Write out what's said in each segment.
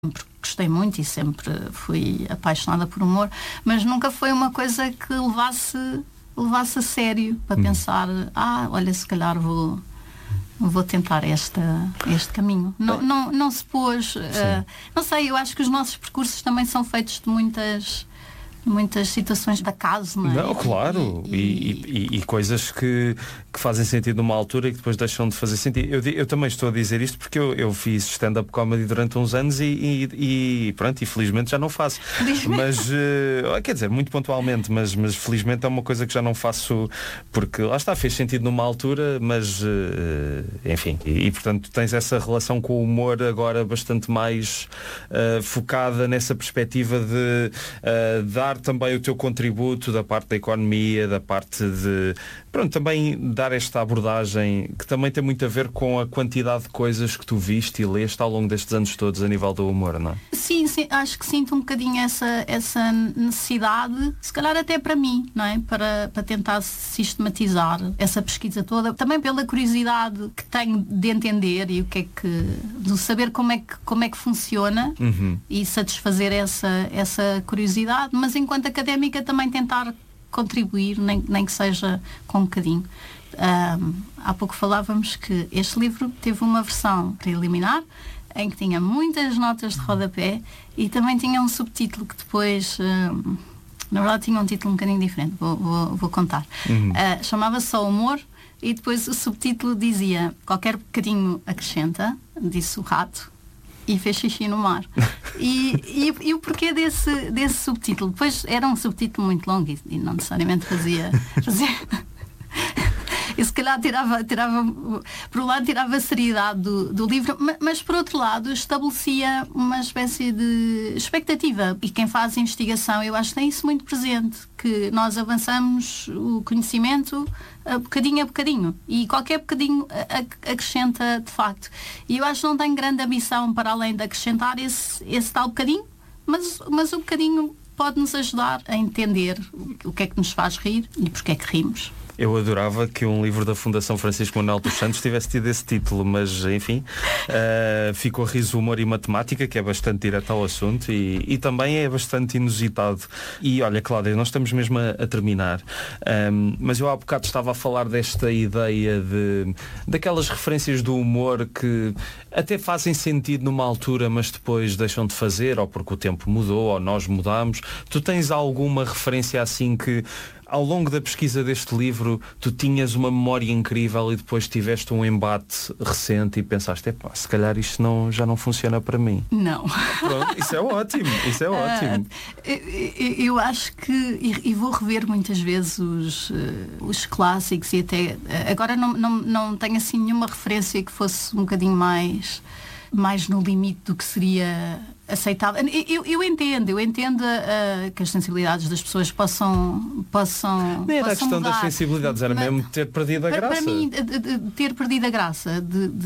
Sempre gostei muito e sempre fui apaixonada por humor, mas nunca foi uma coisa que levasse a sério para pensar, olha, se calhar vou tentar este caminho. Não se pôs, não sei, eu acho que os nossos percursos também são feitos de muitas situações de acaso, não é? Não, claro, e coisas que fazem sentido numa altura e que depois deixam de fazer sentido. Eu também estou a dizer isto porque eu fiz stand-up comedy durante uns anos e pronto, e felizmente já não faço. Mas, quer dizer, muito pontualmente, mas felizmente é uma coisa que já não faço porque, lá está, fez sentido numa altura, mas enfim, e portanto tens essa relação com o humor agora bastante mais focada nessa perspectiva de dar também o teu contributo da parte da economia, da parte de, pronto, também dar esta abordagem que também tem muito a ver com a quantidade de coisas que tu viste e leste ao longo destes anos todos a nível do humor, não é? Sim, acho que sinto um bocadinho essa necessidade, se calhar até para mim, não é? Para tentar sistematizar essa pesquisa toda, também pela curiosidade que tenho de entender e o que é que, de saber como é que funciona e satisfazer essa curiosidade, mas enquanto académica também tentar contribuir, nem que seja com um bocadinho. Há pouco falávamos que este livro teve uma versão preliminar em que tinha muitas notas de rodapé e também tinha um subtítulo que depois, na verdade tinha um título um bocadinho diferente, vou contar. Chamava-se Só Humor e depois o subtítulo dizia: qualquer bocadinho acrescenta, disse o rato, e fez xixi no mar. E o porquê desse subtítulo? Depois era um subtítulo muito longo e não necessariamente fazia e se calhar tirava por um lado tirava a seriedade do livro, mas por outro lado estabelecia uma espécie de expectativa, e quem faz investigação eu acho que tem isso muito presente, que nós avançamos o conhecimento bocadinho a bocadinho e qualquer bocadinho acrescenta de facto, e eu acho que não tem grande ambição para além de acrescentar esse tal bocadinho, mas o bocadinho pode nos ajudar a entender o que é que nos faz rir e porque é que rimos. Eu adorava que um livro da Fundação Francisco Manuel dos Santos tivesse tido esse título, mas enfim, ficou Riso, Humor e Matemática, que é bastante direto ao assunto e também é bastante inusitado. E olha, Cláudia, nós estamos mesmo a terminar, mas eu há bocado estava a falar desta ideia daquelas referências do humor que até fazem sentido numa altura, mas depois deixam de fazer, ou porque o tempo mudou, ou nós mudamos. Tu tens alguma referência assim que ao longo da pesquisa deste livro tu tinhas uma memória incrível e depois tiveste um embate recente e pensaste, se calhar isto já não funciona para mim? Não. Pronto, isso é ótimo, isso é ótimo. Eu acho que, e vou rever muitas vezes os clássicos, e até agora não tenho assim nenhuma referência que fosse um bocadinho mais no limite do que seria aceitável. Eu entendo que as sensibilidades das pessoas possam nem era a questão mudar. Das sensibilidades, era mesmo ter perdido a graça. Para mim, ter perdido a graça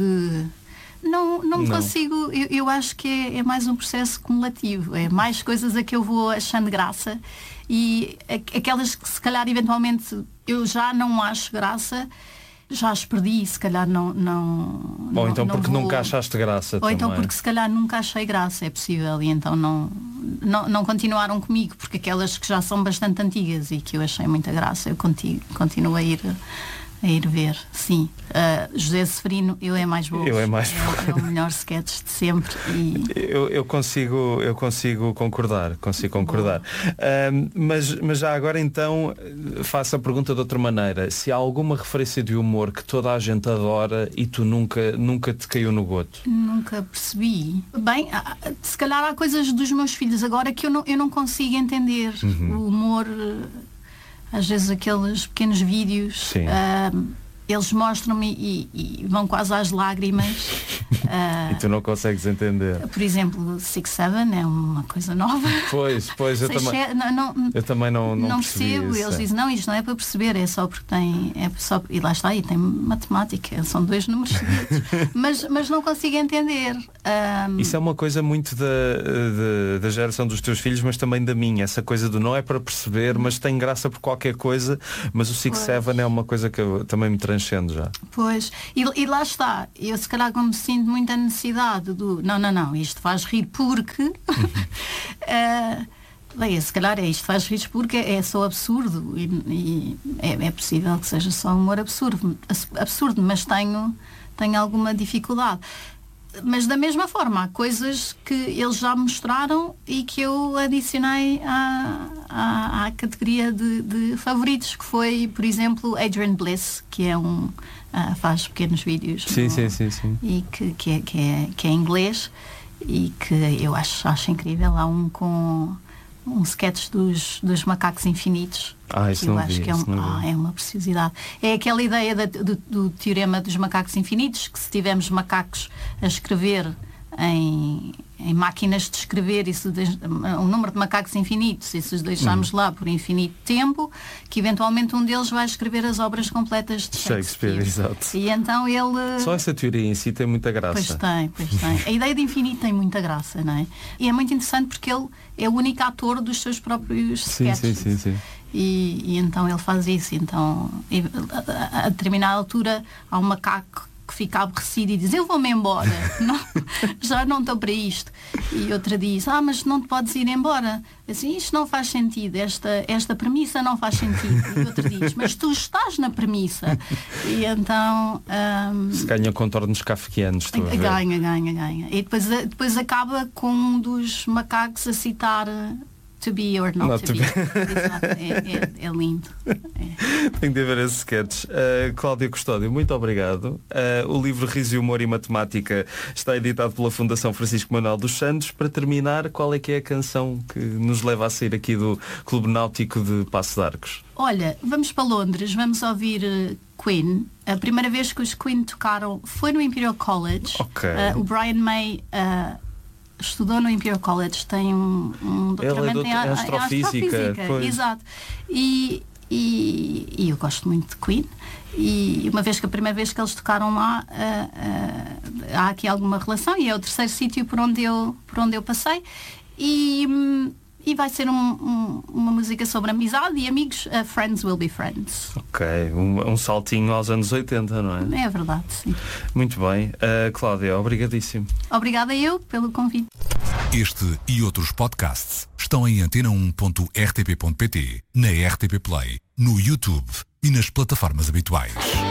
não consigo. Eu acho que é mais um processo cumulativo, é mais coisas a que eu vou achando graça, e aquelas que se calhar eventualmente eu já não acho graça, já as perdi, se calhar não. Ou então porque nunca achaste graça. Ou também. então porque se calhar nunca achei graça, é possível, e então não continuaram comigo, porque aquelas que já são bastante antigas e que eu achei muita graça, eu continuo a ir ver, sim. José Severino, Eu é mais boa. É o melhor sketch de sempre. Eu consigo concordar. Mas já agora então faço a pergunta de outra maneira. Se há alguma referência de humor que toda a gente adora e tu nunca te caiu no goto? Nunca percebi. Bem, se calhar há coisas dos meus filhos agora que eu não consigo entender. O humor, às vezes aqueles pequenos vídeos, eles mostram-me e vão quase às lágrimas. E tu não consegues entender. Por exemplo, 6-7 é uma coisa nova. Pois, eu também não percebo. Isso. Eles dizem, não, isto não é para perceber, é só porque tem. E lá está, e tem matemática, são 2 números seguidos. mas não consigo entender. Isso é uma coisa muito da geração dos teus filhos, mas também da minha. Essa coisa do não é para perceber, mas tem graça por qualquer coisa. Mas o 6-7 é uma coisa que também me transmite transcende já. Pois, e lá está, eu se calhar como sinto muita necessidade do não, isto faz rir porque bem, se calhar isto faz rir porque é só absurdo e é possível que seja só humor absurdo, mas tenho alguma dificuldade. Mas da mesma forma, há coisas que eles já mostraram e que eu adicionei à categoria de favoritos, que foi, por exemplo, Adrian Bliss, que é faz pequenos vídeos. Sim. E que é inglês e que eu acho incrível. Há com um sketch dos macacos infinitos. Isso não vi, que é uma preciosidade. É aquela ideia do teorema dos macacos infinitos, que se tivermos macacos a escrever em máquinas de escrever um número de macacos infinitos, e se os deixarmos lá por infinito tempo, que eventualmente um deles vai escrever as obras completas de Shakespeare. Exato. E então ele... Só essa teoria em si tem muita graça. Pois tem. A ideia de infinito tem muita graça, não é? E é muito interessante porque ele é o único ator dos seus próprios sketches. Sim. E então ele faz isso. Então, a determinada altura, há um macaco que fica aborrecido e diz: eu vou-me embora, já não estou para isto. E outra diz: mas não te podes ir embora. Assim, isto não faz sentido, esta premissa não faz sentido. E outra diz: mas tu estás na premissa. E então se ganha contornos kafkianos. Ganha. E depois acaba com um dos macacos a citar To be or not to be. É lindo. Tenho de ver esse sketch. Cláudia Custódio, muito obrigado. O livro Riso, Humor e Matemática está editado pela Fundação Francisco Manuel dos Santos. Para terminar, qual é que é a canção que nos leva a sair aqui do Clube Náutico de Paços de Arcos? Olha, vamos para Londres, vamos ouvir Queen. A primeira vez que os Queen tocaram foi no Imperial College. Okay. O Brian May estudou no Imperial College, tem um doutoramento em astrofísica. Exato. E eu gosto muito de Queen. E a primeira vez que eles tocaram lá, há aqui alguma relação, e é o terceiro sítio por onde eu passei. E vai ser uma música sobre amizade e amigos. Friends will be friends. Ok, um saltinho aos anos 80, não é? É verdade, sim. Muito bem. Cláudia, obrigadíssimo. Obrigada eu pelo convite. Este e outros podcasts estão em antena1.rtp.pt, na RTP Play, no YouTube e nas plataformas habituais.